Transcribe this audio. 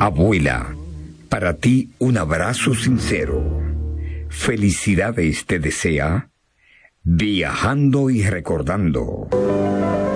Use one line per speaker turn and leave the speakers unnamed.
Abuela, para ti un abrazo sincero. Felicidades te desea, Viajando y Recordando.